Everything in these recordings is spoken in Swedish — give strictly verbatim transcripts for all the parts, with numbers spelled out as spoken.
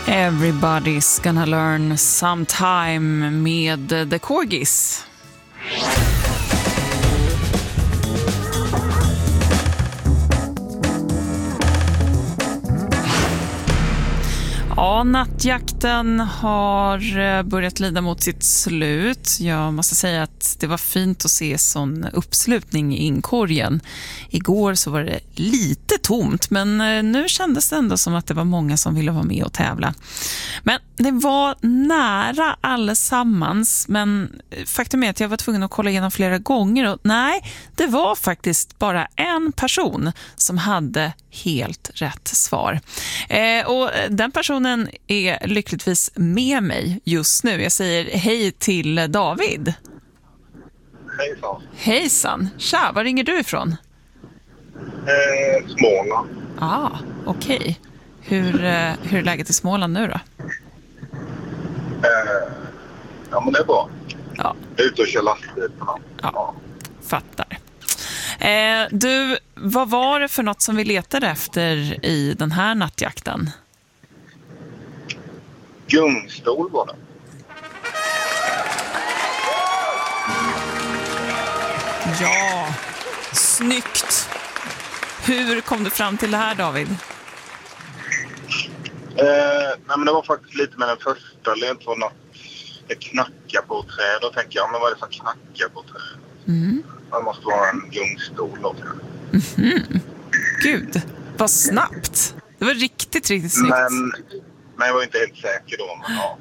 Everybody's gonna learn sometime med The Corgis. Ja, nattjakten har börjat lida mot sitt slut. Jag måste säga att det var fint att se sån uppslutning i inkorgen. Igår så var det lite tomt, men nu kändes det ändå som att det var många som ville vara med och tävla. Men det var nära allesammans, men faktum är att jag var tvungen att kolla igenom flera gånger och nej, det var faktiskt bara en person som hade helt rätt svar. Eh, och den personen är lyckligtvis med mig just nu. Jag säger hej till David. Hejsan. Hejsan. Tja, var ringer du ifrån? Eh, Småland. Ah, okej. Okay. Hur, eh, hur är läget i Småland nu då? Eh, ja, men det är bra. Ja. Jag är ute och kör lastbil. Ja, ja. Fattar. Eh, du, vad var det för något som vi letade efter i den här nattjakten? Gungstol var det. Ja, snyggt. Hur kom du fram till det här, David? Eh, nej, men det var faktiskt lite med den första ledtråden något. Det knackar på träd. Då tänker jag, men vad är det som knackar på träd? Mm. Det måste vara en gungstol då. Mm-hmm. Gud, vad snabbt. Det var riktigt, riktigt snyggt. Men, men jag var inte helt säker då. Men ja.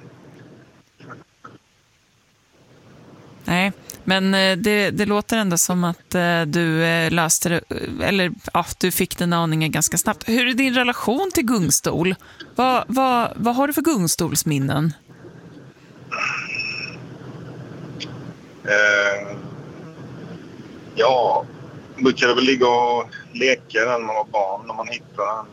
Nej, men det, det låter ändå som att du löste det, eller ja, du fick den aningen ganska snabbt. Hur är din relation till gungstol? Vad, vad, vad har du för gungstolsminnen? Eh, ja, brukade väl ligga och leka när man var barn, när man hittade den.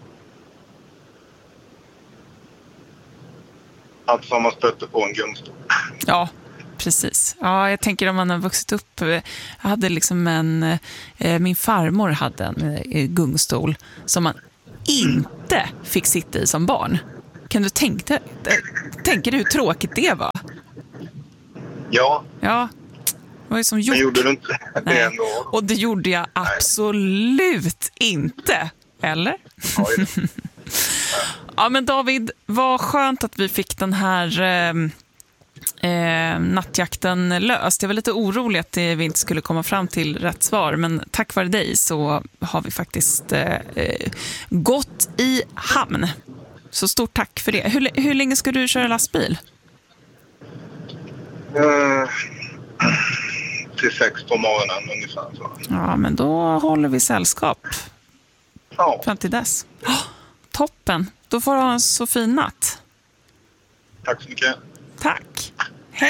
Allt som man stötte på en gungstol. Ja, precis. Ja, jag tänker om man har vuxit upp. Jag hade liksom en, min farmor hade en gungstol som man inte fick sitta i som barn. Kan du tänka, tänka dig hur tråkigt det var? Ja. Ja. Det var ju som gjort. Men gjorde du inte det Nej. ändå? Och det gjorde jag absolut Nej. inte. Eller? Oj. Ja, men David, vad skönt att vi fick den här eh, eh, nattjakten löst. Jag var lite orolig att vi inte skulle komma fram till rätt svar, men tack vare dig så har vi faktiskt eh, gått i hamn. Så stort tack för det. Hur, hur länge ska du köra lastbil? Uh, till sex på morgonen ungefär. Så. Ja, men då håller vi sällskap. Ja. Fram till dess. Oh, toppen. Då får du ha en så fin natt. Tack så mycket. Tack.